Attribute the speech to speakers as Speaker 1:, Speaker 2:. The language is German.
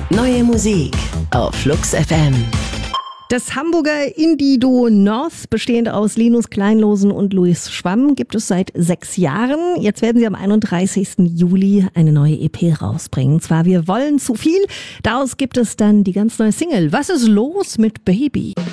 Speaker 1: Neue Musik auf Flux FM.
Speaker 2: Das Hamburger Indie-Duo North, bestehend aus Linus Kleinlosen und Luis Schwamm, gibt es seit 6 Jahren. Jetzt werden sie am 31. Juli eine neue EP rausbringen. Und zwar Wir wollen zu viel. Daraus gibt es dann die ganz neue Single Was ist los mit Baby?